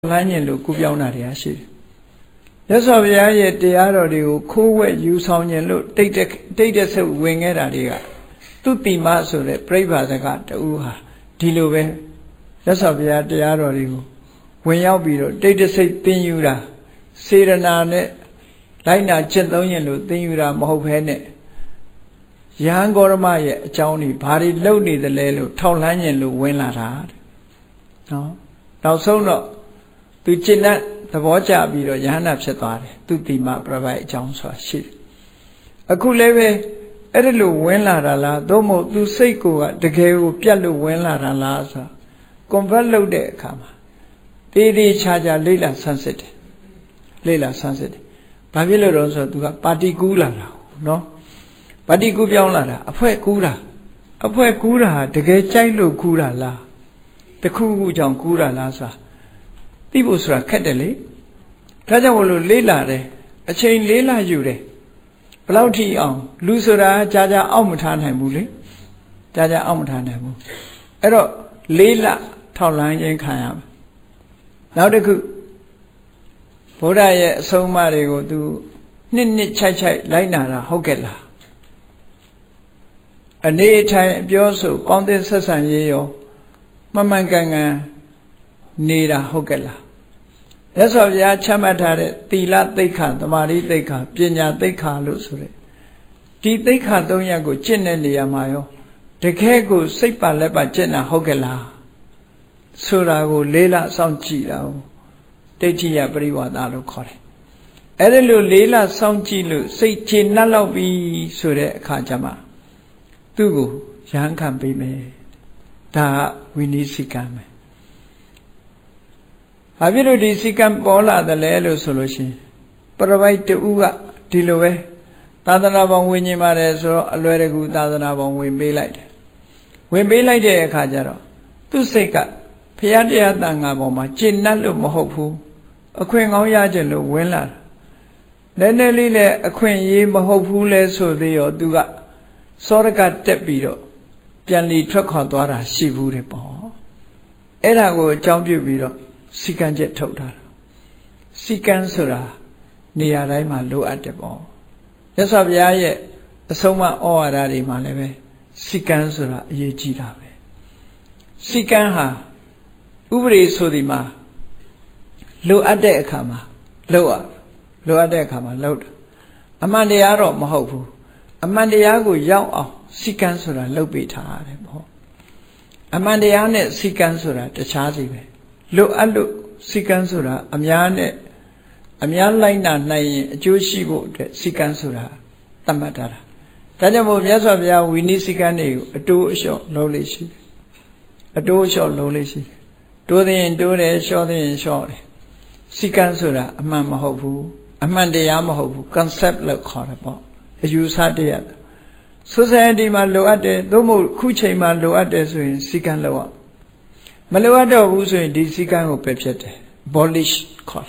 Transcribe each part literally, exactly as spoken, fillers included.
Lanyan lo Kubiana de Ashi. Yes, of Yaya de Aradio, Kowe, you sound and look, take the wing at Adia. Tutti maso de Preva the gat, Uha, Dilove. Yes, of Yaya de Aradio. When Yabiro, take the same thing you are. Say the nane, Lina Chetonian lo, thing you are, Mohene. Yang Goramaya, Johnny, Party Lodi the Lelo, Tolanyan lo, Wenla. No, now so no. Tu china the watcha be the Yana Chetare, Tutti ma provide Jones or shit. A cool leve, Edilu Wenla Rala, Domo, Tu Seiko, the Geo, Pialu Wenla Ralaza, Convallo de Kama. Didi Chaja Lila Sunset, Lila Sunset. Pavilo Rosa to a party gula, no? Party gubiana, a poet cura, a poet cura, the gay child cura la, the Kugu John cura laza. People sra Catale, Tajawolo Lila, a chain Lila Jude, Plauti on, Lusura, Jaja Almutan Hamuli, Jaja Almutan Hamu. Ero Lila, Taulan and Kayam. Now the good Bodaya so Mario do Ninni Chai Chai Lainara Hogella. A day time Bioso, Condensa San Yeo, Mamanganga. Nida Hogella. That's of Ya Chamatare, Tila Teka, the Mari Teka, Pinya Teka Lusure. Ti Teka Donya go Chin and Yamayo. The Kego Sipa Lepa Jenna Hogella. Sura go Lela Sanchila. Tetia Briwa Dalo Kore. Erelu Lela Sanchilu, say Chinalo be Sure Kajama. Tugu, Yan can be me. Da we need Sikame. Have you already seen Bola the Lelo solution? Provide the Uga, Tilove, Tadanabon Winnie Mareso, a very good Tadanabon Win Bay Light. When Bay Light a Kajaro, to Seka, Piadia Dangaboma, Chin Nalu Mohopu, a queen on Yajalo, Willa. Then a lile, a queen ye Mohopu leso de Oduga, Soraka Tepido, Pianli Trocodora, Shivu Repo. Era go jump you below. Sikan jet told her. Sikan Sura, near Raima low at the ball. Yes, of Yaye, the Soma or Radi Maleve, Sikan Sura, ye Jidave. Sikan ha, Ubri Sudima, low at the Kama, lower, low at the Kama, load. Amandiaro Mahopu, Amandiago Yao, Sikan Sura, low beta. Amandiane Sikan Sura, the Chazi. Lo allo Sikansura, Amiane, Amian Lina Nai, Joshibo, Sikansura, Tamatara. Tajamo Yasavia, we need Sikane, a two short knowledge. A two short knowledge. Do the and do the short and short. Sikansura, a mamma hopu, a man de Yamahopu, concept like horrible. A use had the other. Society man lo at the Domo Kuche man lo at the Sikan Loa. Malawada was in D C Gang of Pepsete, Polish color.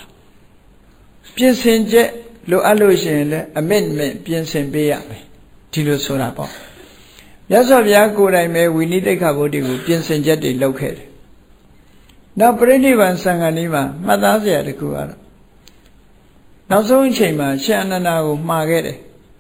Piensenje, lo allogen, amendment, Piensen Beame, Tilo Sorabo. Yasov Yaku, I may, we need a cabodigo, Piensenje de located. Now, Brady Van Sanganima, Madazia de Kuara. Now, so in Chema, Shanana, Margere.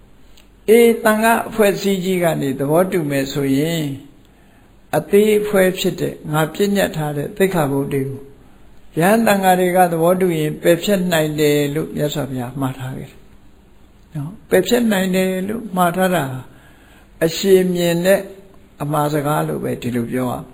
E Tanga, Fue Sijigani, the water me so ye. A tea fue chite, Napinia Tade, the cabo do. Yandangariga, the water in Pepsin nine day look, yes of ya, Matari. No, Pepsin nine day look, Matara. A shame yene, a mazagalo, wait till you are.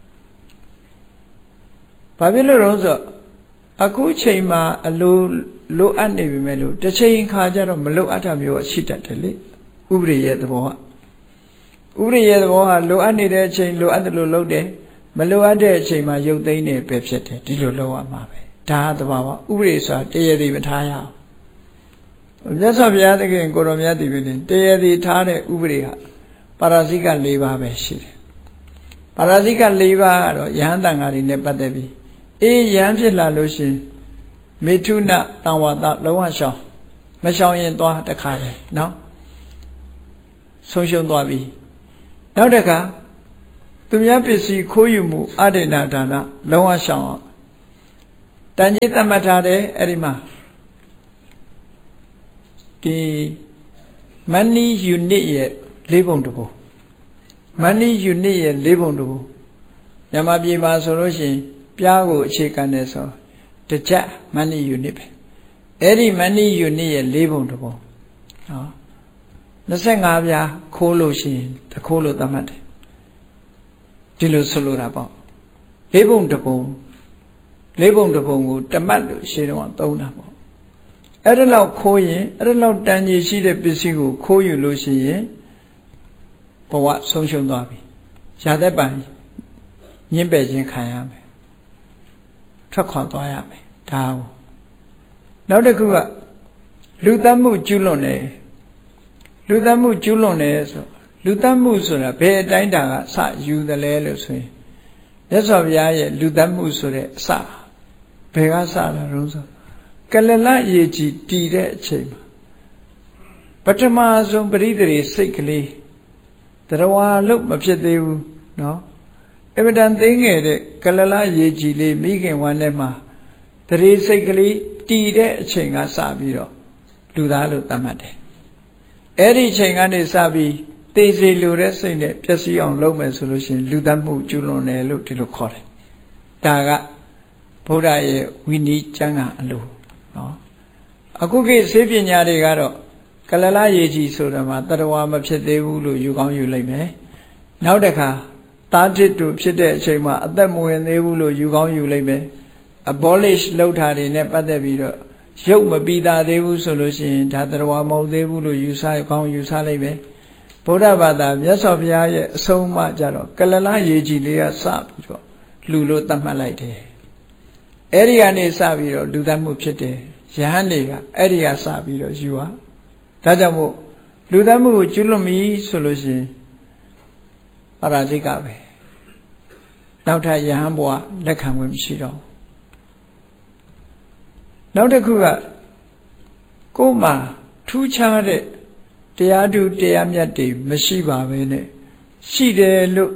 Pavilla Rosa, a good chema, a low, low and navy melu, the chain carja of Malo Atamio, shit at the lip, Ubri yet the war. Uri the war, low and the chain, low and the low day, Malo ade chain, my young day, Pepsete, Dilo Loa Mabe. Ta the Baba, Uri saw, Dea the Vitaya. Just of Yad again, Goromia dividend, Dea the Tane Ubria, Parasica Leva Beshi. Parasica Leva or Yandanga in the Padevi. E Yangela Lucy, Metuna, Tawata, Loa Shaw, Mashaw Doa the Kare, no? Social Doabi. Now the car, to Yapisi Koyumu, Adena Dana, Loa Shaw, တန်ကြီးသတ်မှတ်ထားတယ်အဲ့ဒီမှာဒီ money unit ရဲ့လေးပုံတစ်ပုံ money unit ရဲ့လေးပုံတစ်ပုံမြန်မာပြည်မှာဆိုလို့ရှိရင်ပြားကိုအခြေခံနေဆိုတကြက် money unit ပဲအဲ့ဒီ money unit ရဲ့လေးပုံတစ်ပုံနော်25ပြားခိုးလို့ရှိရင်တခိုးလို့သတ်မှတ်တယ်ဒီလိုဆိုလိုတာပေါ့လေးပုံတစ်ပုံလေးပုံတစ်ပုံကိုတမတ်လို့ရှင်းတော့သုံးတာပေါ့အဲ့ဒါလောက်ခိုးရင်အဲ့ဒါလောက်တန်ကြီးရှိတဲ့ပစ္စည်းကိုခိုးယူလို့ရှိရင်ဘဝဆုံးရှုံးသွားပြီရာသက်ပံညှင်းပယ်ခြင်းခံရမယ်ထွက်ခွာသွားရမယ်ဒါကိုနောက်တစ်ခုကလူသတ်မှုကျူးလွန်တယ်လူသတ်မှုကျူးလွန်တယ်ဆိုလူသတ်မှုဆိုတာဘယ်အတိုင်းတာကစယူတယ်လဲလို့ဆိုရင်မြတ်စွာဘုရားရဲ့လူသတ်မှုဆိုတဲ့အစဘယ်ကစလာတော့ဆိုကလလရေကြီးတည်တဲ့အချိန်မှာပထမဆုံးပရိသေစိတ်ကလေးတရားလို့မဖြစ်သေးဘူးเนาะအမတန်သိငယ်တဲ့ကလလရေကြီးလေးမိခင်ဝမ်းထဲမှာတရေစိတ်ကလေးတည်တဲ့အချိန်ကစပြီးတော့လူသားလို့သတ်မှတ်တယ်အဲ့ဒီအချိန်ကနေစပြီးသေစေလိုတဲ့စိတ်နဲ့ပျက်စီးအောင်လုပ်မယ်ဆိုလို့ရှိရင်လူသတ်မှုကျူးလွန်တယ်လို့ဒီလိုခေါ်တယ်ဒါကဗုဒ္ဓရဲ့ဝိနည်းကျမ်းဂန်အလိုနော်အခုခေတ်ဆေးပညာတွေကတော့ကလလရေကြီးဆိုတာမှာတရဝါမဖြစ်သေးဘူးလို့ယူကောင်းယူလိုက်မယ်နောက်တစ်ခါသားတစ်တို့ဖြစ်တဲ့အချိန်မှာအသက်မဝင်သေးဘူးလို့ယူကောင်းယူလိုက်မယ် abolish လုပ်တာတွေနဲ့ပတ်သက်ပြီးတော့ရုပ်မပြီးသားသေးဘူးဆိုလို့ရှိရင်ဒါတရဝါမဟုတ်သေးဘူးလို့ယူဆကောင်းယူဆလိုက်မယ်ဗုဒ္ဓဘာသာမြတ်စွာဘုရားရဲ့အဆုံးအမကြတော့ကလလရေကြီးလေးကစပြီးတော့လူလို့သတ်မှတ်လိုက်တယ်အဲ့ဒီကနေစပြီးတော့လူသတ်မှုဖြစ်တယ်ယဟန်တွေကအဲ့ဒီကစပြီးတော့ယူဟာဒါကြောင့်မို့လူသတ်မှုကိုကျွလွန်ပြီဆိုလို့ရှိရင်ပါရာဇိကပဲနောက်ထပ်ယဟန်ဘဝလက်ခံဝင်မရှိတော့နောက်တစ်ခုကကိုယ်မှာထူးခြားတဲ့တရားဓုတရားမြတ်တွေမရှိပါပဲနဲ့ရှိတယ်လို့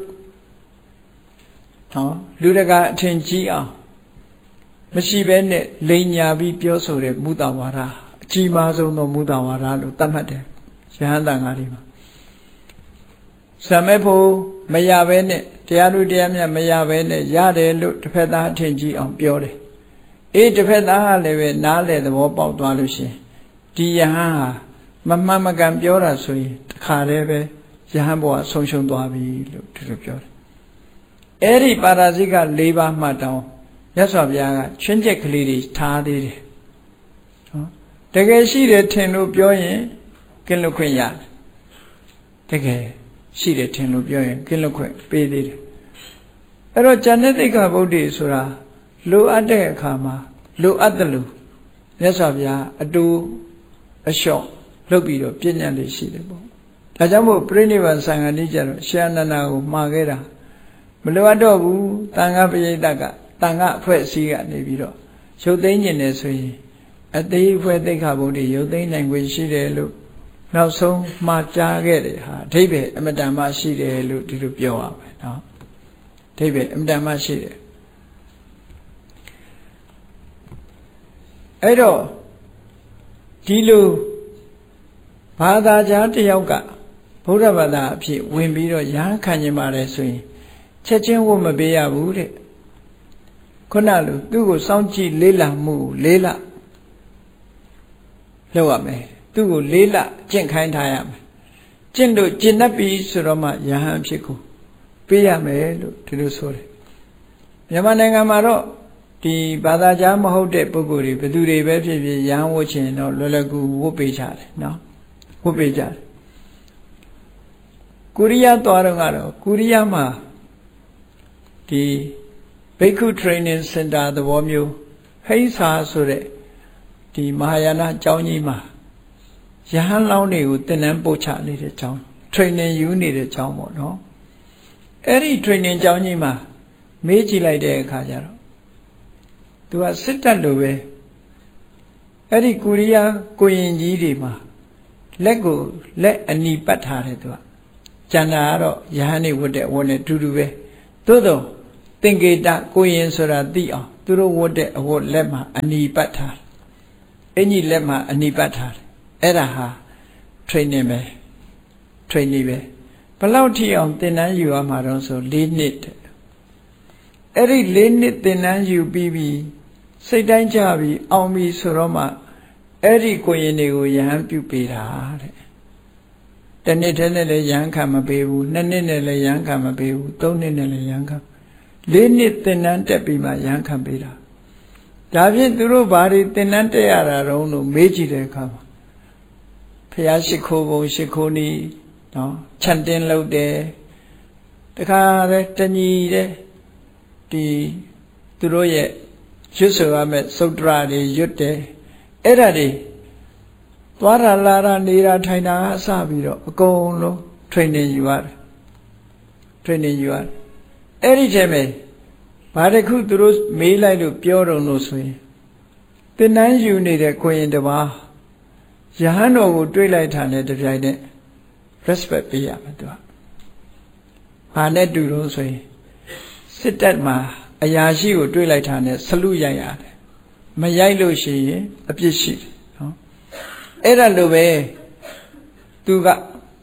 နော်လူတကာအထင်ကြီးအောင်မရှိဘဲနဲ့လိန်ညာပြီးပြောဆိုတဲ့မူတဝါဒအကြီးမားဆုံးသောမူတဝါဒလို့သတ်မှတ်တယ်ယဟန်တန်ဃာတွေမှာစမေဖို့မရဘဲနဲ့တရားဓုတရားမြတ်မရဘဲနဲ့ရတယ်လို့တစ်ဖက်သားအထင်ကြီးအောင်ပြောတယ်အေးတစ်ဖက်သားကလည်းပဲနားလေသဘောပေါက်သွားလို့ရှင်ဒီယဟန်ဟာမမှန်မကန်ပြောတာဆိုရင်တခါတည်းပဲယဟန်ဘဝဆုံးရှုံးသွားပြီလို့ဒီလိုပြောတယ်အဲ့ဒီပါရာဇိက၄ပါးမှတောင်းမြတ်စွာဘုရားကချွင်းချက်ကလေးတွေထားသေးတယ်နော်တကယ်ရှိတယ်ထင်လို့ပြောရင်ကင်းလွတ်ခွင့်ရတယ်တကယ်ရှိတယ်ထင်လို့ပြောရင်ကင်းလွတ်ခွင့်ပေးသေးတယ်အဲ့တော့ဉာဏ်နဲ့သိက္ခာပုဒ်တွေဆိုတာလိုအပ်တဲ့အခါမှာလိုအပ်တယ်လို့မြတ်စွာဘုရားအတူအလျှော့လုပ်ပြီးတော့ပြည့်ညတ်လေးရှိတယ်ပေါ့ဒါကြောင့်မို့ပြိဋိဘံဆံဃာတိကျတော့ရှေးအနန္ဒာကိုမှာခဲ့တာမလိုအပ်တော့ဘူးတန်ခါပရိသတ်ကတန်ခါအဖွဲ့အစည်းကနေပြီးတော့ရုပ်သိမ်းခြင်းနဲ့ဆိုရင်အသေးအဖွဲ့သိက္ခာပုဒ်တွေရုပ်သိမ်းနိုင်ခွင့်ရှိတယ်လို့နောက်ဆုံးမှာကြားခဲ့တယ်ဟာအဓိပ္ပာယ်အမတန်မှရှိတယ်လို့ဒီလိုပြောရမယ်နော်အဓိပ္ပာယ်အမတန်မှရှိတယ်အဲ့တော့ဒီလိုဘာသာကြားတစ်ယောက်ကဗုဒ္ဓဘာသာအဖြစ်ဝင်ပြီးတော့ရဟန်းခံခြင်းပါတယ်ဆိုရင်ချက်ချင်းဝတ်မပေးရဘူးတဲ့ခုနလိုသူ့ကိုစောင့်ကြည့်လေးလာမှုလေးလလုပ်ရမယ်သူ့ကိုလေးလကျင့်ခိုင်းထားရမယ်ကျင့်လို့ကျင့်တတ်ပြီဆိုတော့မှယဟန်အဖြစ်ကိုပေးရမယ်လို့ဒီလိုဆိုတယ်မြန်မာနိုင်ငံမှာတော့ဒီဘာသာကြားမဟုတ်တဲ့ပုဂ္ဂိုလ်တွေဘယ်သူတွေပဲဖြစ်ဖြစ်ရဟန်းဝတ်ချင်တော့လွယ်လွယ်ကူဝတ်ပေးကြတယ်နော်ဝတ်ပေးကြတယ်ကိုရီးယားသွားတော့ကတော့ကိုရီးယားမှာဒီဘိက္ခု training center သဘောမျိုးဟိန်းစာဆိုတဲ့ဒီမဟာယာနကျောင်းကြီးမှာယဟန်လောင်းတွေကိုသင်တန်းပို့ချနေတဲ့ကျောင်း training ယူနေတဲ့ကျောင်းပေါ့နော်အဲ့ဒီ training ကျောင်းကြီးမှာမေးကြည့်လိုက်တဲ့အခါကျတော့သူကစစ်တပ်လိုပဲအဲ့ဒီကိုရီးယားကိုရင်ကြီးတွေမှာလက်ကိုလက်အနီပတ်ထားတယ်သူကကျန်တာကတော့ယဟန်နေဝတ်တဲ့ဝတ်နဲ့တူတူပဲသို့တော့သင်္ကေတကိုရင်ဆိုတာသိအောင်သူတို့ဝတ်တဲ့အဝတ်လက်မှာအနီပတ်ထားအင်ကြီးလက်မှာအနီပတ်ထားအဲ့ဒါဟာ training ပဲ training ပဲဘယ်လောက်ထိအောင်သင်တန်းယူရမှာတော့ဆို၄နှစ်အဲ့ဒီ၄နှစ်သင်တန်းယူပြီးပြီးစိတ်တိုင်းကြပြီးအောင်ပြီဆိုတော့မှအဲ့ဒီကိုရင်တွေကိုယဟန်ပြုပေးတာတဲ့တနှစ်တည်းနဲ့လည်းယဟန်ခံမပေးဘူးနှစ်နှစ်နဲ့လည်းယဟန်ခံမပေးဘူးသုံးနှစ်နဲ့လည်းယဟန်ခံလေးနှစ်သင်တန်းတက်ပြီးမှယဟန်ခံပေးတာဒါဖြင့်သူတို့ဘာတွေသင်တန်းတက်ရတာတုံးလို့မေးကြည့်တဲ့အခါမှာဖျားရှိခိုးဘုံရှိခိုးနီးနော်ခြံတင်းလုပ်တယ်တခါလဲတညီတဲ့ဒီသူတို့ရဲ့ရွတ်ဆိုရမယ့်သုတ္တရာတွေရွတ်တယ်အဲ့ဒါတွေသွားရလာရနေတာထိုင်တာအစပြီးတော့အကုန်လုံး training ယူရတယ် training ယူရတယ်အဲ့ဒီထဲမှာဘာတစ်ခုသူတို့မေးလိုက်လို့ပြောတော့လို့ဆိုရင်သင်္นานယူနေတဲ့ကိုရင်တပါးယဟန်တော်ကိုတွေးလိုက်တာနဲ့တပြိုင်နက် respect ပေးရမှာသူကဘာနဲ့တူတော့ဆိုရင်စစ်တပ်မှာအရာရှိကိုတွေးလိုက်တာနဲ့ဆလူရိုက်ရတယ်မရိုက်လို့ရှိရင်အပြစ်ရှိတယ်နော်အဲ့ဒါလိုပဲသူက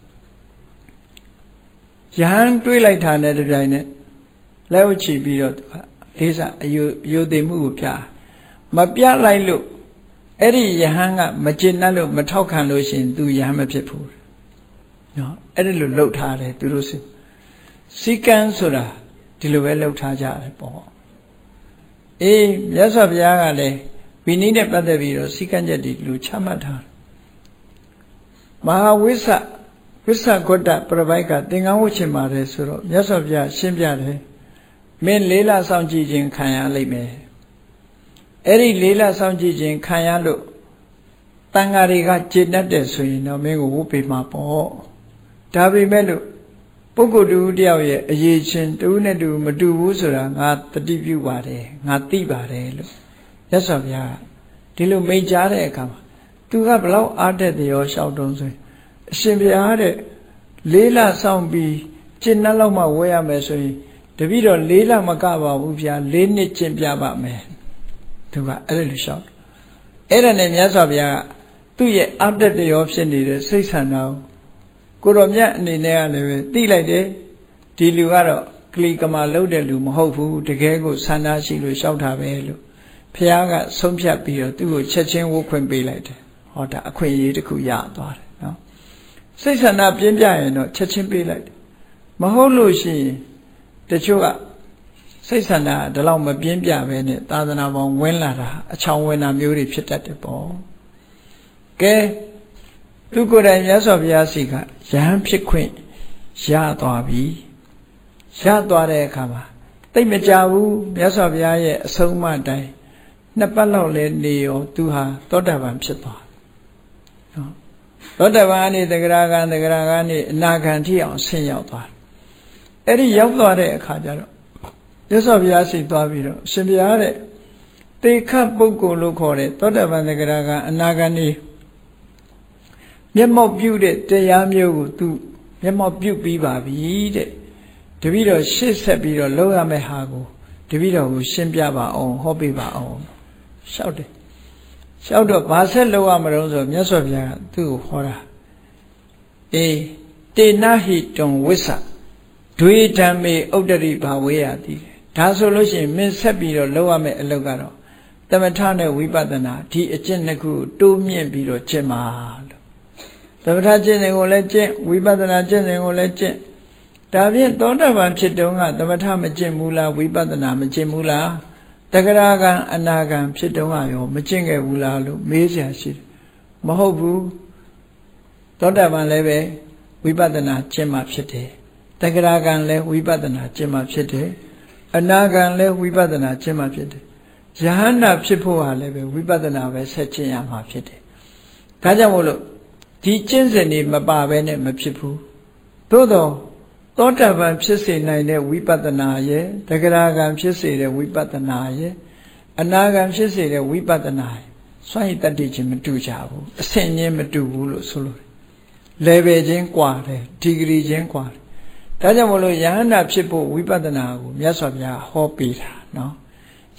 ယဟန်တွေးလိုက်တာနဲ့တပြိုင်နက်လက်ဝချီပြီးတော့သူကလေးစားအယုယုသိမှုကိုပြမပြလိုက်လို့အဲ့ဒီယဟန်ကမကျင်တတ်လို့မထောက်ခံလို့ရှိရင်သူယဟန်မဖြစ်ဘူးနော်အဲ့ဒီလိုလှုပ်ထားတယ်သူတို့စီစီကံဆိုတာဒီလိုပဲလှုပ်ထားကြတယ်ပေါ့အေးမြတ်စွာဘုရားကလည်းဝိနည်းနဲ့ပတ်သက်ပြီးတော့စီကံချက်ဒီလိုချမှတ်ထားတယ်မဟာဝိသဝိသဂုတ္တပြပိုက်ကသင်္ကန်းဝတ်ချင်ပါတယ်ဆိုတော့မြတ်စွာဘုရားရှင်းပြတယ်မင်းလေးလဆောင်ကြည့်ခြင်းခံရလိမ့်မယ်အဲ့ဒီလေးလဆောင်ကြည့်ခြင်းခံရလို့တန်ဃာတွေကကျေနပ်တယ်ဆိုရင်တော့မင်းကိုဝတ်ပေးမှာပေါ့ဒါပေမဲ့လို့ပုဂ္ဂိုလ်တူတယောက်ရဲ့အရေးချင်းတူနဲ့တူမတူဘူးဆိုတာငါတတိပြုပါတယ်ငါသိပါတယ်လို့မြတ်စွာဘုရားဒီလိုမိန့်ကြားတဲ့အခါမှာသူကဘလောက်အားတက်တယ်ရောရှောက်တုံးဆိုရင်အရှင်ဘုရားတဲ့လေးလဆောင်ပြီးကျင့်နှက်လောက်မှဝဲရမယ်ဆိုရင်တပည့်တော်လေးလမကပါဘူးဗျာလေးနှစ်ကျင့်ပြပါမယ်သူကအဲ့လိုရှောက်အဲ့ဒါနဲ့မြတ်စွာဘုရားကသူ့ရဲ့အတ္တတရောဖြစ်နေတဲ့စိတ်ဆန္ဒကိုကိုတော်မြတ်အနေနဲ့ကလည်းပဲသိလိုက်တယ်ဒီလူကတော့ကလီကမာလှုပ်တဲ့လူမဟုတ်ဘူးတကယ်ကိုဆန္ဒရှိလို့ရှောက်တာပဲလို့ဘုရားကဆုံးဖြတ်ပြီးတော့သူ့ကိုချက်ချင်းဝတ်ခွင့်ပေးလိုက်တယ်ဟောဒါအခွင့်အရေးတစ်ခုရသွားတယ်နော်စိတ်ဆန္ဒပြင်းပြရင်တော့ချက်ချင်းပေးလိုက်တယ်မဟုတ်လို့ရှိရင်တချို့ကစိတ်ဆန္ဒဒီလောက်မပြင်းပြပဲနဲ့သာသနာပေါင်းဝင်လာတာအချောင်ဝင်တာမျိုးတွေဖြစ်တတ်တယ်ပေါ့ကဲသူကိုယ်တိုင်မြတ်စွာဘုရားစီကယဟန်ဖြစ်ခွင့်ရသွားပြီရသွားတဲ့အခါမှာတိတ်မကြဘူးမြတ်စွာဘုရားရဲ့အဆုံးအမတိုင်းနှစ်ပတ်လောက်လဲနေရောသူဟာသောတာပန်ဖြစ်သွားနော်သောတာပန်ကနေသဂရဂံသဂရဂံနေအနာဂံထိအောင်ဆင်းရောက်သွားအဲ့ဒီရောက်သွားတဲ့အခါကျတော့မြတ်စွာဘုရားစီသွားပြီးတော့ရှင်ဘုရားတဲ့တေခတ်ပုဂ္ဂိုလ်လို့ခေါ်တဲ့သောတာပန်သဂရဂံအနာဂံနေမျက်မှောက်ပြုတဲ့တရားမျိုးကိုသူမျက်မှောက်ပြုပြီးပါပြီတဲ့တပည့်တော်ရှေ့ဆက်ပြီးတော့လုပ်ရမယ့်ဟာကိုတပည့်တော်ကိုရှင်းပြပါအောင်ဟောပြပါအောင်ရှောက်တယ်ရှောက်တော့ဘာဆက်လုပ်ရမလို့ဆိုမြတ်စွာဘုရားကသူ့ကိုဟောတာအေးတေနဟိတုံဝိသဒွေဓမ္မေဥတ္တရိဘာဝေယတိဒါဆိုလို့ရှိရင်မင်းဆက်ပြီးတော့လုပ်ရမယ့်အလုပ်ကတော့သမထနဲ့ဝိပဿနာဒီအကျင့်နှစ်ခုတိုးမြင့်ပြီးတော့ကျင့်ပါလို့သမထကျင့်စဉ်ကိုလည်းကျင့်ဝိပဿနာကျင့်စဉ်ကိုလည်းကျင့်ဒါဖြင့်သောတာပန်ဖြစ်တုန်းကသမထမကျင့်ဘူးလားဝိပဿနာမကျင့်ဘူးလားတဂရဂံအနာဂံဖြစ်တုန်းကရောမကျင့်ခဲ့ဘူးလားလို့မေးစရာရှိတယ်မဟုတ်ဘူးသောတာပန်လည်းပဲဝိပဿနာကျင့်မှဖြစ်တယ်တဂရဂံလည်းဝိပဿနာကျင့်မှဖြစ်တယ်အနာဂံလည်းဝိပဿနာကျင့်မှဖြစ်တယ်ယဟန္တာဖြစ်ဖို့ဟာလည်းပဲဝိပဿနာပဲဆက်ကျင့်ရမှာဖြစ်တယ်ဒါကြောင့်မို့လို့ဒီကျင့်စဉ်တွေမပါဘဲနဲ့မဖြစ်ဘူးသို့တော့သောတာပန်ဖြစ်စေနိုင်တဲ့ဝိပဿနာရဲ့တဂရဂံဖြစ်စေတဲ့ဝိပဿနာရဲ့အနာဂံဖြစ်စေတဲ့ဝိပဿနာရဲ့စွန့်ရည်တတ္တိချင်းမတူကြဘူးအဆင့်ချင်းမတူဘူးလို့ဆိုလို့ level ချင်းကွာတယ် degree ချင်းကွာတယ်ဒါကြောင့်မလို့ယဟန္တာဖြစ်ဖို့ဝိပဿနာကိုမြတ်စွာဘုရားဟောပေးတာနော်ယ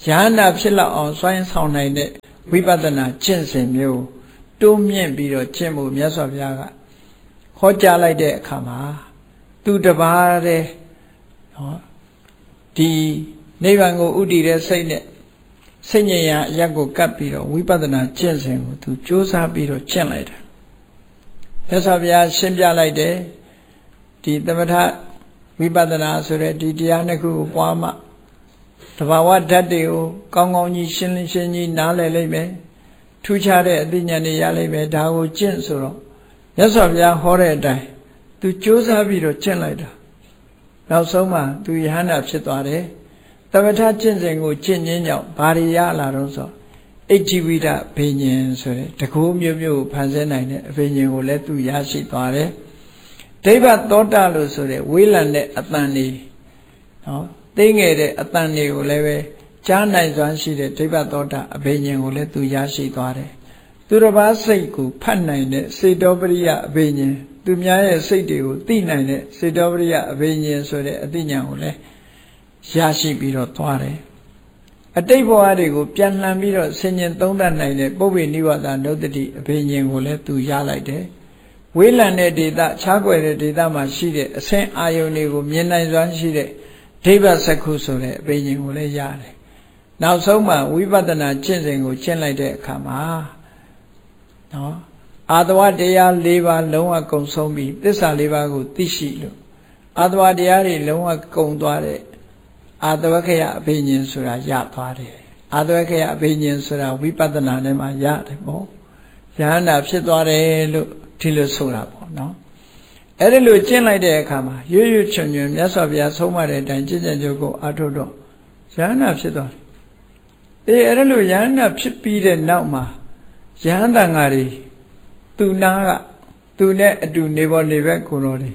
ယဟန္တာဖြစ်လောက်အောင်စွမ်းဆောင်နိုင်တဲ့ဝိပဿနာကျင့်စဉ်မျိုးတိုးမြင့်ပြီးတော့ကျင့်ဖို့မြတ်စွာဘုရားကဟောကြားလိုက်တဲ့အခါမှာသူတပါးတည်းနော်ဒီနိဗ္ဗာန်ကိုဥတည်တဲ့စိတ်နဲ့စိတ်ဉာဏ်အရက်ကိုကပ်ပြီးတော့ဝိပဿနာကျင့်စဉ်ကိုသူကြိုးစားပြီးတော့ကျင့်လိုက်တယ်မြတ်စွာဘုရားရှင်းပြလိုက်တယ်ဒီသမထဝိပဿနာဆိုတဲ့ဒီတရားနှစ်ခုကိုပွားမှတဘာဝဓာတ်တွေကိုကောင်းကောင်းကြီးရှင်းလင်းရှင်းကြီးနားလည်လိမ့်မယ်ထူးခြားတဲ့အသိဉာဏ်တွေရလိမ့်မယ်ဒါကိုကျင့်ဆိုတော့မြတ်စွာဘုရားဟောတဲ့အတိုင်းသူကြိုးစားပြီးတော့ကျင့်လိုက်တာနောက်ဆုံးမှသူယဟန္တာဖြစ်သွားတယ်သမထကျင့်စဉ်ကိုကျင့်ခြင်းကြောင့်ဘာတွေရလာတော့ဆိုအဋ္ဌိဝိဒဘိညာဉ်ဆိုတဲ့တကူမျိုးမျိုးကိုဖန်ဆင်းနိုင်တဲ့အဘိညာဉ်ကိုလည်းသူရရှိသွားတယ်ဒိဗ္ဗသောတာလို့ဆိုတဲ့ဝေးလံတဲ့အတန်တွေနော်သိငယ်တဲ့အတန်တွေကိုလည်းပဲကြားနိုင်စွမ်းရှိတဲ့ဒိဗ္ဗသောတာအဘိညာဉ်ကိုလည်းသူရရှိသွားတယ်သူတစ်ပါးစိတ်ကိုဖတ်နိုင်တဲ့စေတောပရိယအဘိညာဉ်သူများရဲ့စိတ်တွေကိုသိနိုင်တဲ့စေတောပရိယအဘိညာဉ်ဆိုတဲ့အသိဉာဏ်ကိုလည်းရရှိပြီးတော့သွားတယ်အတိတ်ဘဝတွေကိုပြန်လှန်ပြီးတော့ဆင်ញင်သုံးသပ်နိုင်တဲ့ပုဗ္ဗေနိဝါဒနုတ္တိအဘိညာဉ်ကိုလည်းသူရလိုက်တယ်ဝေးလံတဲ့ဒေသခြားကွယ်တဲ့ဒေသမှာရှိတဲ့အဆင့်အာယုန်တွေကိုမြင်နိုင်စွမ်းရှိတဲ့ဒိဗ္ဗစက္ခုဆိုတဲ့အဘိညာဉ်ကိုလည်းရတယ်နောက်ဆုံးမှဝိပဿနာကျင့်စဉ်ကိုကျင့်လိုက်တဲ့အခါမှာနော်အာတဝတရား၄ပါးလုံးဝကုံဆုံးပြီးသစ္စာ၄ပါးကိုသိရှိလို့အာတဝတရားတွေလုံးဝကုံသွားတဲ့အာတဝခယအဘိညာဉ်ဆိုတာရသွားတယ်အာတဝခယအဘိညာဉ်ဆိုတာဝိပဿနာနဲ့မှရတယ်ပေါ့ယဟန္တာဖြစ်သွားတယ်လို့ဒီလိုဆိုတာပေါ့နော်အဲ့ဒီလိုကျင့်လိုက်တဲ့အခါမှာရွရွချွန်ချွန်မြတ်စွာဘုရားဆုံးမတဲ့အတိုင်းကျင့်ကြံကြုတ်ကိုအားထုတ်တော့ယဟန္တာဖြစ်သွားတယ်အေးအဲ့ဒီလိုယဟန္တာဖြစ်ပြီးတဲ့နောက်မှာယဟန္တာငါတွေသူနာကသူနဲ့အတူနေပေါ်နေဘက်ကိုတော်တွေ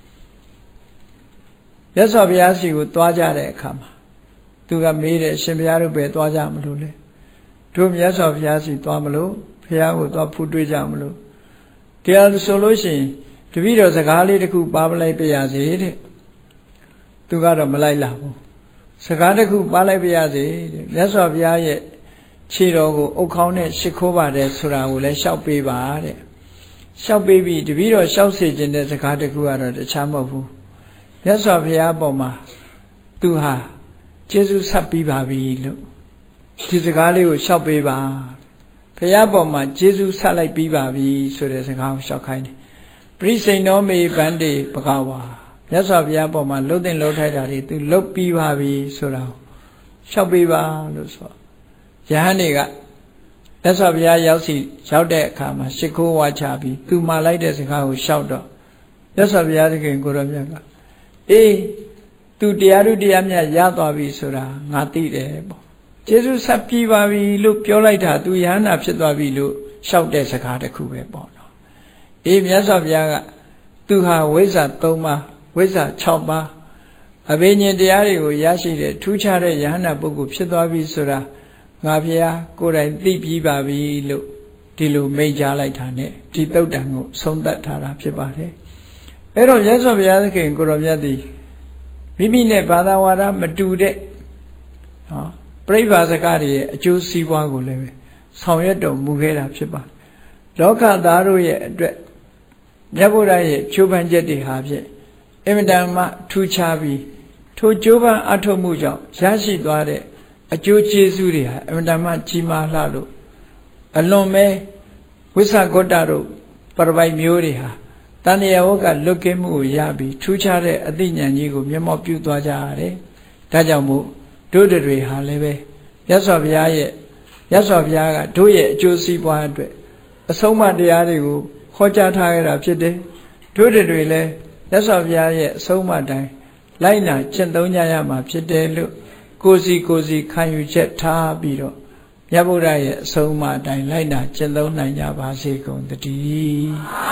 မြတ်စွာဘုရားစီကိုသွားကြတဲ့အခါမှာသူကမေးတယ်ရှင်ဘုရားတို့ပဲသွားကြမလို့လေတို့မြတ်စွာဘုရားစီသွားမလို့ဘုရားကိုသွားဖူးတွေးကြမလို့တရားဆိုလို့ရှိရင်တပည့်တော်စကားလေးတစ်ခုပါပလိုက်ပြရစေတဲ့သူကတော့မလိုက်လာဘူးစကားတစ်ခုပါလိုက်ပြရစေတဲ့မြတ်စွာဘုရားရဲ့ခြေတော်ကိုအုတ်ခေါင်းနဲ့ရှ िख ိုးပါတယ်ဆိုတာကိုလည်းရှောက်ပေးပါတဲ့ရှောက်ပေးပြီးတပည့်တော်ရှောက်စေခြင်းတဲ့စကားတစ်ခုကတော့တခြားမဟုတ်ဘူးမြတ်စွာဘုရားအပေါ်မှာသူဟာကျေးဇူးဆက်ပြီးပါပြီလို့ဒီစကားလေးကိုရှောက်ပေးပါဘုရားပေါ်မှာကျေးဇူးဆက်လိုက်ပြီးပါပြီဆိုတဲ့စကားကိုရှောက်ခိုင်းတယ်ပရိစိန်နောမေဗန္တိဘဂဝါမြတ်စွာဘုရားပေါ်မှာလှုပ်တဲ့လှုပ်ထိုက်တာတွေသူလှုပ်ပြီးပါပြီဆိုတာကိုရှောက်ပေးပါလို့ဆိုယဟန်တွေကမြတ်စွာဘုရားရောက်စီရောက်တဲ့အခါမှာရှ िख ိုးဝါချပြီးသူမှလိုက်တဲ့စကားကိုရှောက်တော့မြတ်စွာဘုရားသခင်ကိုရောမြတ်ကအေးသူတရားဓုတရားမြတ်ရသွားပြီဆိုတာငါသိတယ်ပေါ့ကျေးဇူးဆက်ပြီးပါပြီလို့ပြောလိုက်တာသူယဟန္တာဖြစ်သွားပြီလို့ရှောက်တဲ့စကားတစ်ခုပဲပေါ့နော်အေးမြတ်စွာဘုရားကသူဟာဝိဇ္ဇာ၃ပါးဝိဇ္ဇာ၆ပါးအဘိညာဉ်တရားတွေကိုရရှိတဲ့ထူးခြားတဲ့ယဟန္တာပုဂ္ဂိုလ်ဖြစ်သွားပြီဆိုတာငါဘုရားကိုယ်တိုင်သိပြီးပါပြီလို့ဒီလိုမိန့်ကြားလိုက်တာ ਨੇ ဒီတုတ်တံကိုဆုံးသက်ထားတာဖြစ်ပါတယ်အဲ့တော့မြတ်စွာဘုရားသခင်ကိုရောမြတ်သည်မိမိနဲ့ဘာသာဝါဒမတူတဲ့ဟောပြိဗာစကားတွေရဲ့အကျိုးစီးပွားကိုလည်းပဲဆောင်ရွက်တော်မူခဲ့တာဖြစ်ပါတယ်လောကသားတို့ရဲ့အတွက်မြတ်ဗုဒ္ဓရဲ့ချိုးပန်းချက်တွေဟာဖြင့်အင်မတန်မှထူးခြားပြီးထိုချိုးပန်းအထောက်မှုကြောင့်ရရှိသွားတဲ့အကျိုးကျေးဇူးတွေဟာအင်မတန်မှကြီးမားလှလို့အလွန်ပဲဝိသဂုတ္တတို့ပရပိုက်မျိုးတွေဟာတဏှာဝကလွတ်ကင်းမှုကိုရပြီးထူးခြားတဲ့အသိဉာဏ်ကြီးကိုမျက်မှောက်ပြုသွားကြရတယ်။ဒါကြောင့်မို့တို့တွေဟာလည်းပဲမြတ်စွာဘုရားရဲ့မြတ်စွာဘုရားကတို့ရဲ့အကျိုးစီးပွားအတွက်အဆုံးအမတရားတွေကိုဟောကြားထားခဲ့တာဖြစ်တယ်။တို့တွေလည်းမြတ်စွာဘုရားရဲ့အဆုံးအမတိုင်းလိုက်နာကျင့်သုံးကြရမှာဖြစ်တယ်လို့ကိုယ်စီကိုယ်စီခံယူချက်ထားပြီးတော့မြတ်ဗုဒ္ဓရဲ့အဆုံးအမတိုင်းလိုက်နာကျင့်သုံးနိုင်ကြပါစေကုန်သတည်း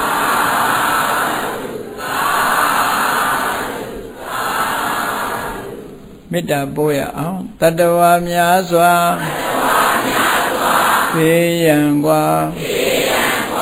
မေတ္တာပို့ရအောင်တတ္တဝါများစွာဘေးရန်กว่า